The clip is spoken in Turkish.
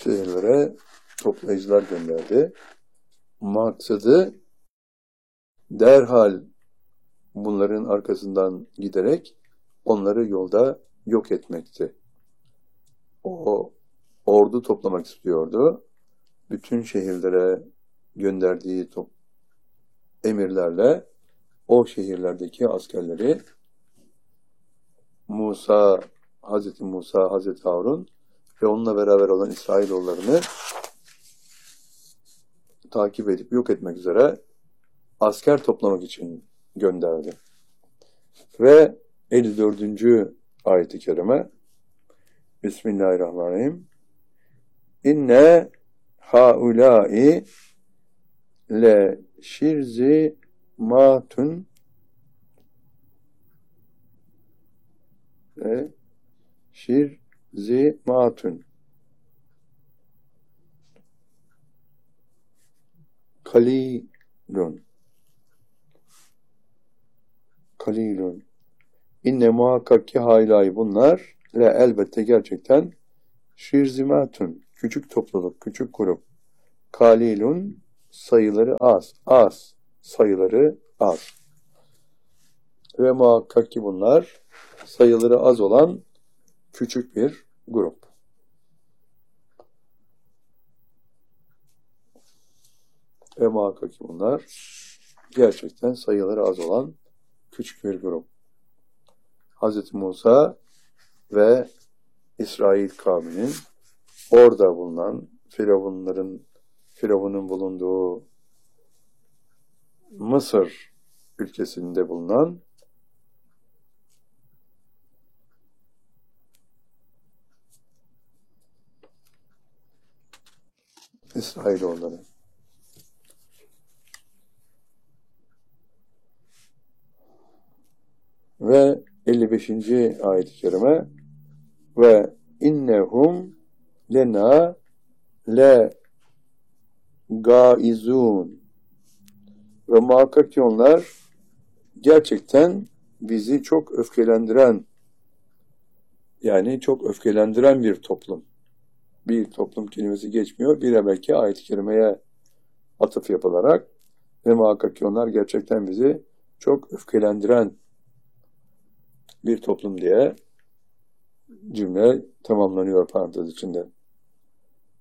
şehirlere toplayıcılar gönderdi. Maksadı derhal bunların arkasından giderek onları yolda yok etmekti. O ordu toplamak istiyordu. Bütün şehirlere gönderdiği emirlerle o şehirlerdeki askerleri Hazreti Musa, Hazreti Harun ve onunla beraber olan İsrailoğullarını takip edip yok etmek üzere asker toplamak için gönderdi. Ve 54. ayet-i kerime Bismillahirrahmanirrahim. İnne haulâi le şirzi matun ve şirzi matun kalilun inne muhakkak ki haylâi bunlar ve elbette gerçekten şirzimatun küçük topluluk, küçük grup, kalilun sayıları az sayıları az ve muhakkak ki bunlar sayıları az olan küçük bir grup. Ve muhakkak ki bunlar gerçekten sayıları az olan küçük bir grup. Hz. Musa ve İsrail kavminin orada bulunan Firavun'un bulunduğu Mısır ülkesinde bulunan İsrailoğulları. Ve 55. ayet-i kerime ve innehum lena le gaizun ve muhakkak ki onlar gerçekten bizi çok öfkelendiren, yani çok öfkelendiren bir toplum. Bir toplum kelimesi geçmiyor. Bir evvelki ayet-i kerimeye atıf yapılarak ve muhakkak ki onlar gerçekten bizi çok öfkelendiren bir toplum diye cümle tamamlanıyor parantez içinde.